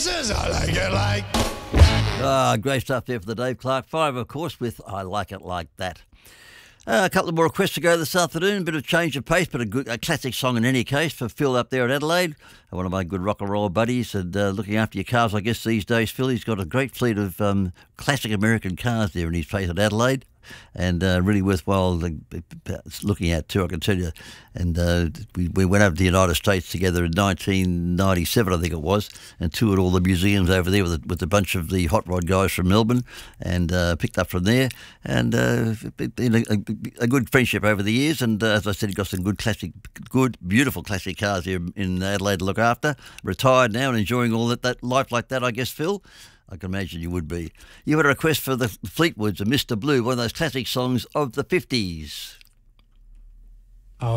says I like it like. Great stuff there for the Dave Clark 5, of course, with I Like It Like That. A couple of more requests to go this afternoon. A bit of change of pace, but a classic song in any case for Phil up there at Adelaide. One of my good rock and roll buddies, and looking after your cars, I guess, these days, Phil. He's got a great fleet of classic American cars there in his place at Adelaide, and really worthwhile looking at too, I can tell you. And we went over to the United States together in 1997, I think it was, and toured all the museums over there with a bunch of the hot rod guys from Melbourne, and picked up from there. And a good friendship over the years. And as I said, he got some good, beautiful classic cars here in Adelaide to look after. Retired now and enjoying all that life like that, I guess, Phil. I can imagine you would be. You had a request for the Fleetwoods and Mr. Blue, one of those classic songs of the 50s.